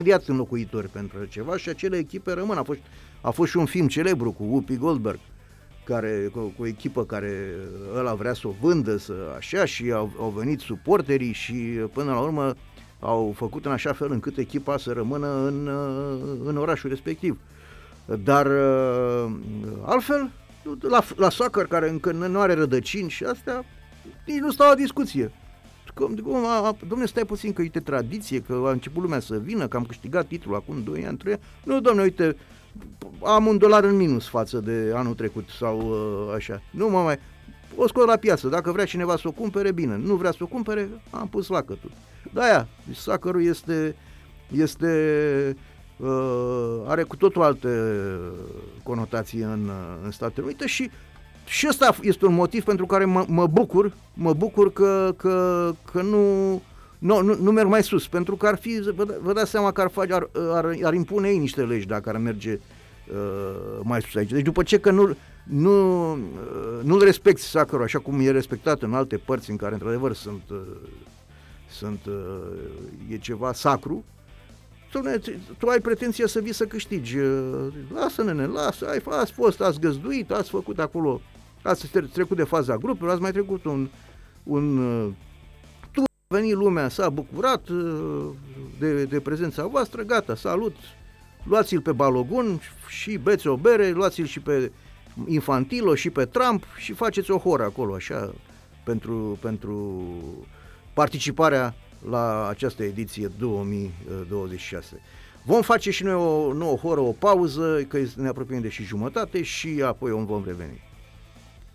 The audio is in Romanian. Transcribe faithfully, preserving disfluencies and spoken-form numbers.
imediat înlocuitori pentru ceva și acele echipe rămân. A fost, a fost și un film celebru cu Whoopi Goldberg, care, cu, cu o echipă care ăla vrea să o vândă, să așa, și au, au venit suporterii și până la urmă au făcut în așa fel încât echipa să rămână în, în orașul respectiv. Dar altfel, la, la soccer, care încă nu are rădăcini și astea, nici nu stau la discuție. Dom'le, stai puțin, că uite tradiție, că a început lumea să vină, că am câștigat titlul acum doi ani, trei ani. Nu, dom'le, uite, am un dolar în minus față de anul trecut sau uh, așa. Nu mă mai... O scot la piață, dacă vrea cineva să o cumpere, bine. Nu vrea să o cumpere, am pus lacătul. De-aia, soccerul este... este uh, are cu totul alte conotații în, în Statele Unite și Și ăsta este un motiv pentru care mă, mă bucur, mă bucur că, că, că nu, nu, nu, nu merg mai sus, pentru că ar fi, vă, vă dați seama că ar, face, ar, ar, ar impune ei niște legi dacă ar merge uh, mai sus aici. Deci după ce că nu, nu, uh, nu-l respecti soccerul așa cum e respectat în alte părți în care într-adevăr sunt, uh, sunt, uh, e ceva sacru, tu ai pretenția să vii să câștigi. Lasă, nene, lasă, ai, ați fost, ați găzduit, ați făcut acolo, ați trecut de faza grupului, ați mai trecut un, un tur, a venit lumea, s-a bucurat de, de prezența voastră, gata, salut, luați-l pe Balogun și beți o bere, luați-l și pe Infantilo și pe Trump și faceți o horă acolo, așa, pentru, pentru participarea la această ediție două mii douăzeci și șase. Vom face și noi o nouă horă, o pauză, că ne apropiem de și jumătate și apoi vom reveni.